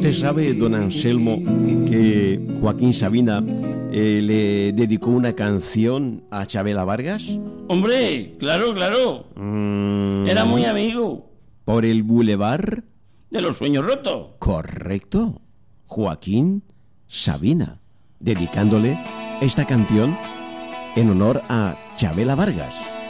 ¿Usted sabe, don Anselmo, que Joaquín Sabina le dedicó una canción a Chabela Vargas? Hombre, claro. Era muy amigo. ¿Por el Boulevard? De los sueños rotos. Correcto. Joaquín Sabina, dedicándole esta canción en honor a Chabela Vargas.